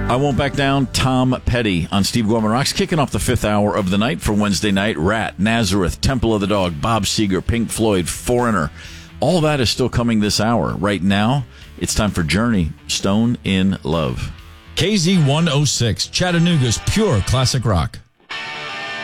I Won't Back Down, Tom Petty on Steve Gorman Rocks, kicking off the fifth hour of the night for Wednesday night. Rat, Nazareth, Temple of the Dog, Bob Seger, Pink Floyd, Foreigner. All that is still coming this hour. Right now, it's time for Journey, Stone in Love. KZ106, Chattanooga's pure classic rock.